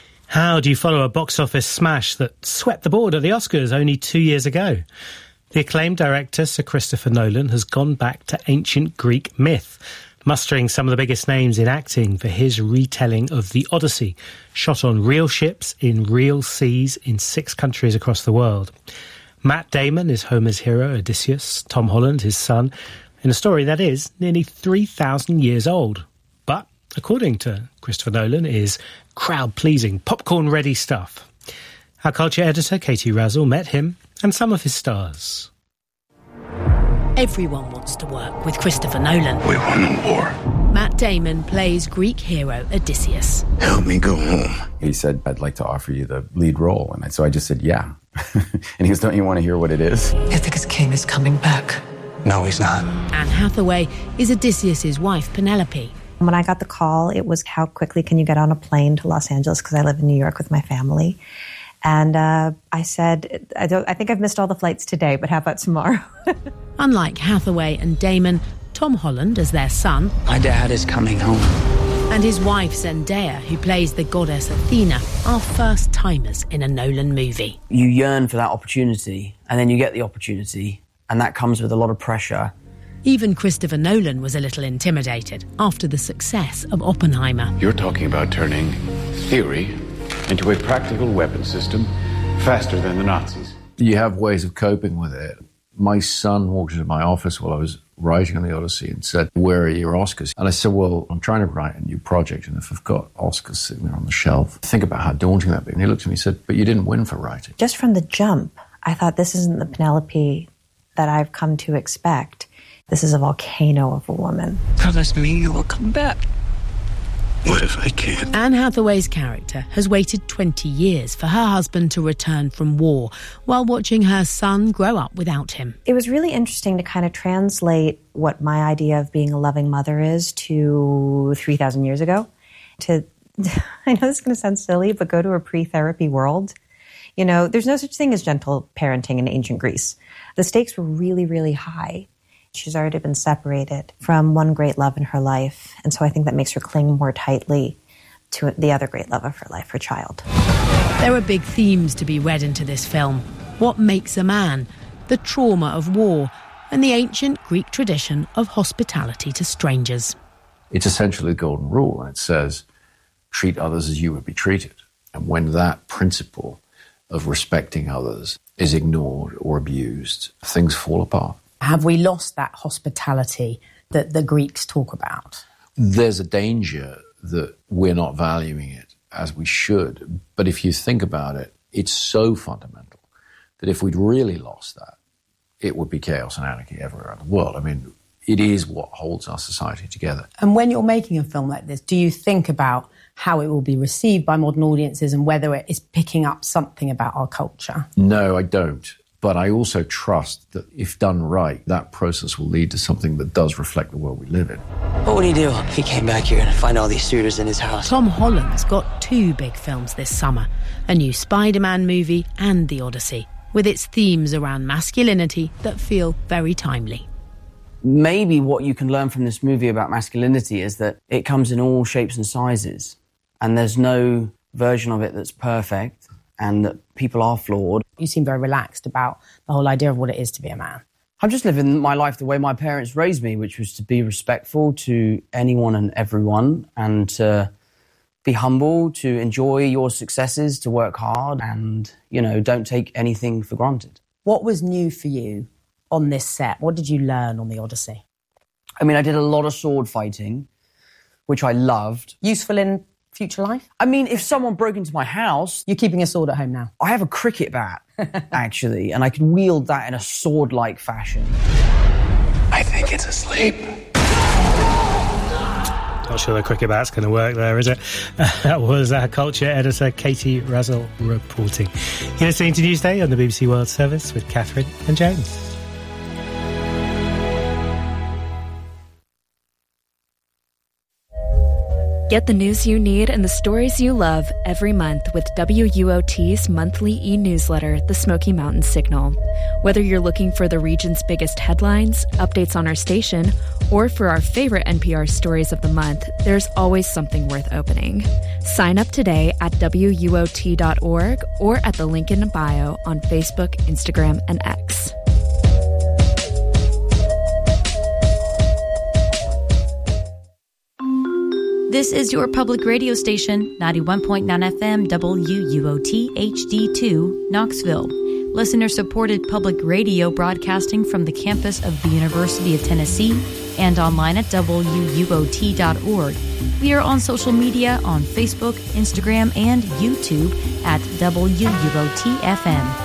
How do you follow a box office smash that swept the board at the Oscars only two years ago? The acclaimed director Sir Christopher Nolan has gone back to ancient Greek myth, mustering some of the biggest names in acting for his retelling of the Odyssey, shot on real ships in real seas in six countries across the world. Matt Damon is Homer's hero Odysseus, Tom Holland his son, in a story that is nearly three thousand years old. But, according to Christopher Nolan, is crowd-pleasing, popcorn-ready stuff. Our culture editor, Katie Razzle, met him and some of his stars.
Everyone wants to work with Christopher Nolan.
We won the war.
Matt Damon plays Greek hero Odysseus.
Help me go home. He said, I'd like to offer you the lead role. And so I just said, yeah. And he goes, don't you want to hear what it is?
Ithaca's king is coming back.
No, he's not.
Anne Hathaway is Odysseus' wife, Penelope.
When I got the call, it was how quickly can you get on a plane to Los Angeles, because I live in New York with my family. And uh, I said, I, don't, I think I've missed all the flights today, but how about tomorrow?
Unlike Hathaway and Damon, Tom Holland as their son,
my dad is coming home,
and his wife Zendaya, who plays the goddess Athena, are first-timers in a Nolan movie.
You yearn for that opportunity, and then you get the opportunity, and that comes with a lot of pressure.
Even Christopher Nolan was a little intimidated after the success of Oppenheimer.
You're talking about turning theory into a practical weapon system faster than the Nazis.
You have ways of coping with it. My son walked into my office while I was writing on the Odyssey and said, where are your Oscars? And I said, well, I'm trying to write a new project, and if I've got Oscars sitting there on the shelf, think about how daunting that'd be. And he looked at me and said, but you didn't win for writing.
Just from the jump, I thought, this isn't the Penelope that I've come to expect. This is a volcano of a woman.
That does mean you will come back.
What if I can't?
Anne Hathaway's character has waited twenty years for her husband to return from war while watching her son grow up without him.
It was really interesting to kind of translate what my idea of being a loving mother is to three thousand years ago. To, I know this is going to sound silly, but go to a pre-therapy world. You know, there's no such thing as gentle parenting in ancient Greece. The stakes were really, really high. She's already been separated from one great love in her life. And so I think that makes her cling more tightly to the other great love of her life, her child.
There are big themes to be read into this film. What makes a man? The trauma of war and the ancient Greek tradition of hospitality to strangers.
It's essentially the golden rule, and it says, treat others as you would be treated. And when that principle of respecting others is ignored or abused, things fall apart.
Have we lost that hospitality that the Greeks talk about?
There's a danger that we're not valuing it as we should. But if you think about it, it's so fundamental that if we'd really lost that, it would be chaos and anarchy everywhere in the world. I mean, it is what holds our society together.
And when you're making a film like this, do you think about how it will be received by modern audiences and whether it is picking up something about our culture?
No, I don't. But I also trust that if done right, that process will lead to something that does reflect the world we live in.
What would he do if he came back here and find all these suitors in his house?
Tom Holland's got two big films this summer, a new Spider-Man movie and The Odyssey, with its themes around masculinity that feel very timely.
Maybe what you can learn from this movie about masculinity is that it comes in all shapes and sizes, and there's no version of it that's perfect, and that people are flawed.
You seem very relaxed about the whole idea of what it is to be a man.
I'm just living my life the way my parents raised me, which was to be respectful to anyone and everyone, and to be humble, to enjoy your successes, to work hard, and, you know, don't take anything for granted.
What was new for you on this set? What did you learn on The Odyssey?
I mean, I did a lot of sword fighting, which I loved.
Useful in future life?
I mean, if someone broke into my house...
You're keeping a sword at home now?
I have a cricket bat, actually, and I can wield that in a sword-like fashion.
I think it's asleep.
Not sure the cricket bat's going to work there, is it? Uh, that was our culture editor, Katie Razzle, reporting. You're listening to Newsday on the B B C World Service with Catherine and James.
Get the news you need and the stories you love every month with W U O T's monthly e-newsletter, The Smoky Mountain Signal. Whether you're looking for the region's biggest headlines, updates on our station, or for our favorite N P R stories of the month, there's always something worth opening. Sign up today at W U O T dot org or at the link in the bio on Facebook, Instagram, and X.
This is your public radio station, ninety-one point nine F M W U O T H D two, Knoxville. Listener-supported public radio broadcasting from the campus of the University of Tennessee and online at W U O T dot org. We are on social media on Facebook, Instagram, and YouTube at W U O T F M.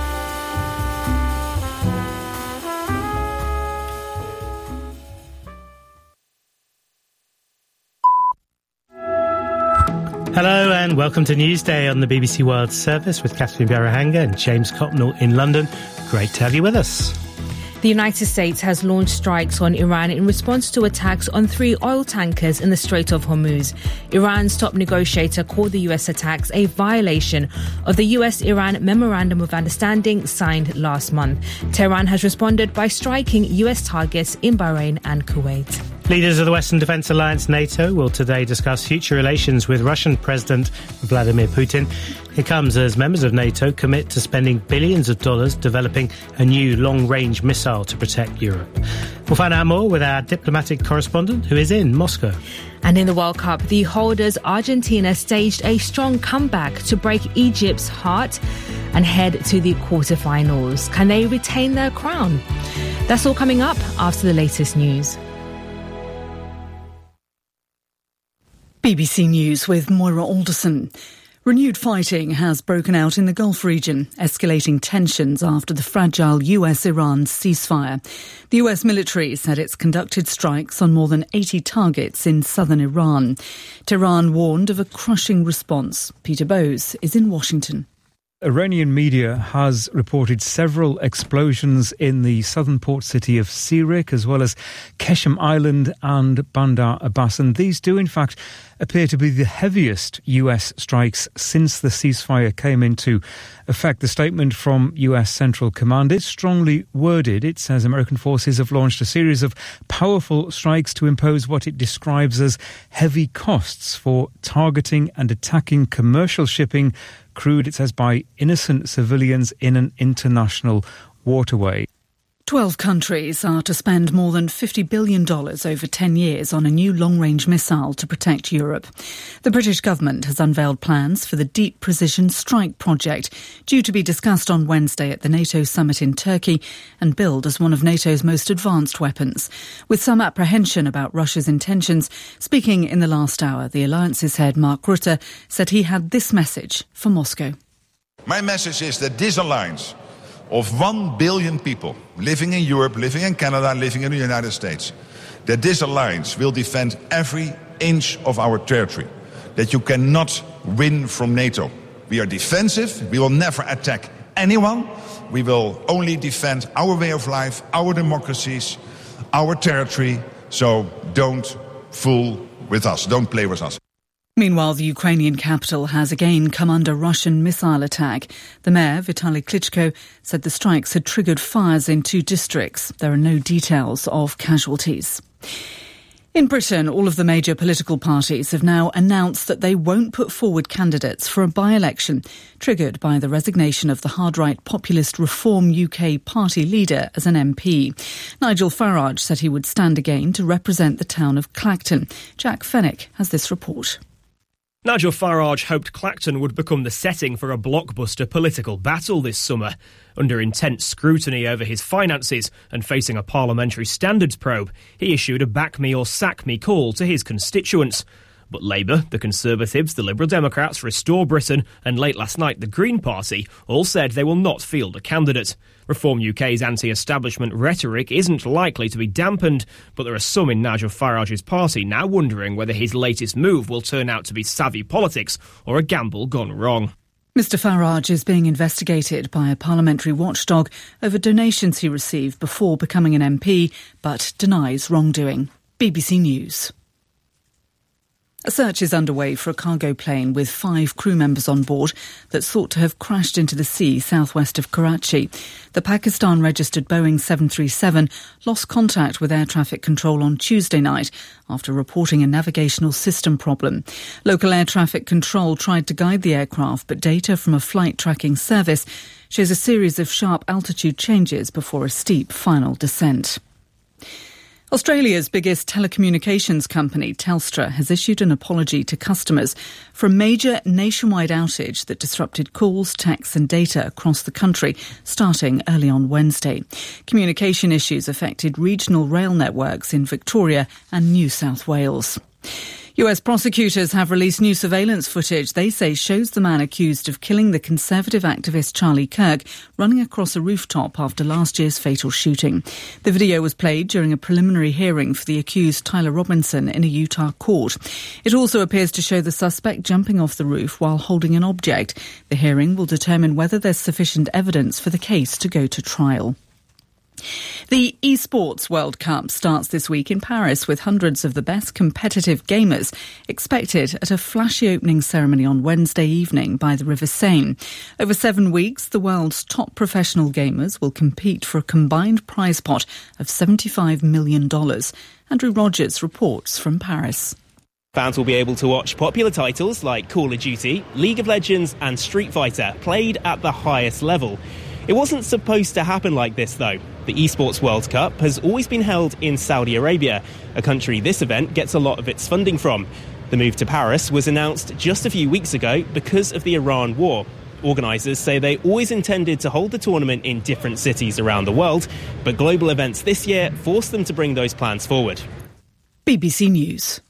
Hello and welcome to Newsday on the B B C World Service with Catherine Biarahanga and James Copnell in London. Great to have you with us.
The United States has launched strikes on Iran in response to attacks on three oil tankers in the Strait of Hormuz. Iran's top negotiator called the U S attacks a violation of the U S-Iran Memorandum of Understanding signed last month. Tehran has responded by striking U S targets in Bahrain and Kuwait.
Leaders of the Western Defence Alliance NATO will today discuss future relations with Russian President Vladimir Putin. It comes as members of NATO commit to spending billions of dollars developing a new long-range missile to protect Europe. We'll find out more with our diplomatic correspondent who is in Moscow.
And in the World Cup, the holders Argentina staged a strong comeback to break Egypt's heart and head to the quarterfinals. Can they retain their crown? That's all coming up after the latest news.
B B C News with Moira Alderson. Renewed fighting has broken out in the Gulf region, escalating tensions after the fragile U S-Iran ceasefire. The U S military said it's conducted strikes on more than eighty targets in southern Iran. Tehran warned of a crushing response. Peter Bowes is in Washington.
Iranian media has reported several explosions in the southern port city of Sirik, as well as Keshem Island and Bandar Abbas. And these do, in fact, appear to be the heaviest U S strikes since the ceasefire came into effect. The statement from U S Central Command is strongly worded. It says American forces have launched a series of powerful strikes to impose what it describes as heavy costs for targeting and attacking commercial shipping, crude, it says, by innocent civilians in an international waterway.
Twelve countries are to spend more than fifty billion dollars over ten years on a new long-range missile to protect Europe. The British government has unveiled plans for the Deep Precision Strike project, due to be discussed on Wednesday at the NATO summit in Turkey and billed as one of NATO's most advanced weapons. With some apprehension about Russia's intentions, speaking in the last hour, the alliance's head, Mark Rutte, said he had this message for Moscow.
My message is that this alliance of one billion people living in Europe, living in Canada, living in the United States, that this alliance will defend every inch of our territory, that you cannot win from NATO. We are defensive, we will never attack anyone, we will only defend our way of life, our democracies, our territory, so don't fool with us, don't play with us.
Meanwhile, the Ukrainian capital has again come under Russian missile attack. The mayor, Vitaly Klitschko, said the strikes had triggered fires in two districts. There are no details of casualties. In Britain, all of the major political parties have now announced that they won't put forward candidates for a by-election, triggered by the resignation of the hard-right populist Reform U K party leader as an M P. Nigel Farage said he would stand again to represent the town of Clacton. Jack Fenwick has this report.
Nigel Farage hoped Clacton would become the setting for a blockbuster political battle this summer. Under intense scrutiny over his finances and facing a parliamentary standards probe, he issued a back me or sack me call to his constituents. But Labour, the Conservatives, the Liberal Democrats, Restore Britain and late last night the Green Party all said they will not field a candidate. Reform U K's anti-establishment rhetoric isn't likely to be dampened, but there are some in Nigel Farage's party now wondering whether his latest move will turn out to be savvy politics or a gamble gone wrong.
Mister Farage is being investigated by a parliamentary watchdog over donations he received before becoming an M P, but denies wrongdoing. B B C News. A search is underway for a cargo plane with five crew members on board that's thought to have crashed into the sea southwest of Karachi. The Pakistan-registered Boeing seven thirty-seven lost contact with air traffic control on Tuesday night after reporting a navigational system problem. Local air traffic control tried to guide the aircraft, but data from a flight tracking service shows a series of sharp altitude changes before a steep final descent. Australia's biggest telecommunications company, Telstra, has issued an apology to customers for a major nationwide outage that disrupted calls, texts and data across the country starting early on Wednesday. Communication issues affected regional rail networks in Victoria and New South Wales. U S prosecutors have released new surveillance footage they say shows the man accused of killing the conservative activist Charlie Kirk running across a rooftop after last year's fatal shooting. The video was played during a preliminary hearing for the accused Tyler Robinson in a Utah court. It also appears to show the suspect jumping off the roof while holding an object. The hearing will determine whether there's sufficient evidence for the case to go to trial. The eSports World Cup starts this week in Paris with hundreds of the best competitive gamers expected at a flashy opening ceremony on Wednesday evening by the River Seine. Over seven weeks, the world's top professional gamers will compete for a combined prize pot of seventy-five million dollars. Andrew Rogers reports from Paris.
Fans will be able to watch popular titles like Call of Duty, League of Legends and Street Fighter played at the highest level. It wasn't supposed to happen like this, though. The eSports World Cup has always been held in Saudi Arabia, a country this event gets a lot of its funding from. The move to Paris was announced just a few weeks ago because of the Iran war. Organisers say they always intended to hold the tournament in different cities around the world, but global events this year forced them to bring those plans forward.
B B C News.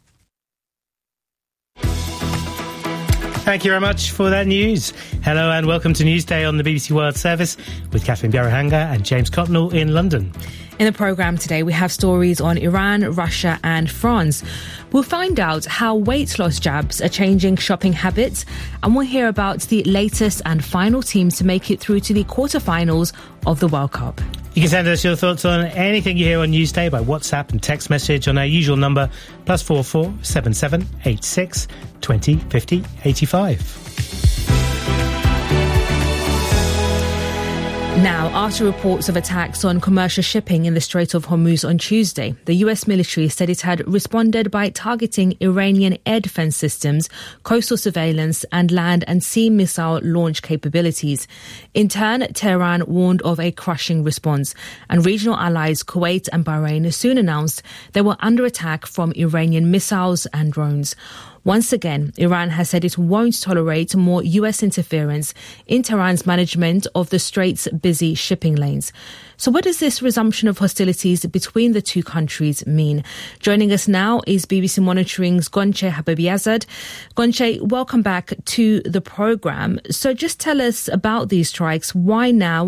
Thank you very much for that news. Hello and welcome to Newsday on the B B C World Service with Catherine Bjarahanga and James Cotnell in London.
In the programme today, we have stories on Iran, Russia and France. We'll find out how weight loss jabs are changing shopping habits, and we'll hear about the latest and final teams to make it through to the quarterfinals of the World Cup.
You can send us your thoughts on anything you hear on Newsday by WhatsApp and text message on our usual number, plus four four seven seven eight six twenty fifty eighty-five.
Now, after reports of attacks on commercial shipping in the Strait of Hormuz on Tuesday, the U S military said it had responded by targeting Iranian air defense systems, coastal surveillance and land and sea missile launch capabilities. In turn, Tehran warned of a crushing response, and regional allies Kuwait and Bahrain soon announced they were under attack from Iranian missiles and drones. Once again, Iran has said it won't tolerate more U S interference in Tehran's management of the Strait's busy shipping lanes. So what does this resumption of hostilities between the two countries mean? Joining us now is B B C Monitoring's Gonche Habibiazad. Gonche, welcome back to the programme. So just tell us about these strikes. Why now?